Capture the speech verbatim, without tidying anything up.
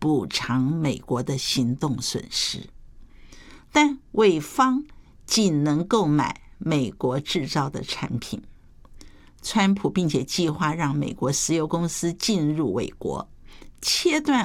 补偿美国的行动损失，但美方仅能购买美国制造的产品。川普并且计划让美国石油公司进入美国，切断